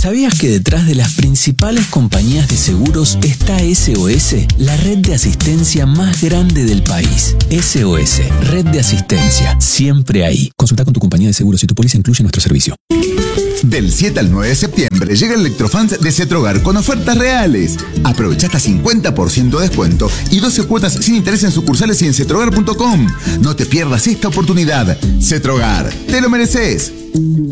¿Sabías que detrás de las principales compañías de seguros está SOS, la red de asistencia más grande del país? SOS, red de asistencia, siempre ahí. Consulta con tu compañía de seguros si tu póliza incluye nuestro servicio. Del 7 al 9 de septiembre llega el Electrofans de Cetrogar con ofertas reales. Aprovecha hasta 50% de descuento y 12 cuotas sin interés en sucursales y en cetrogar.com. No te pierdas esta oportunidad. Cetrogar, te lo mereces.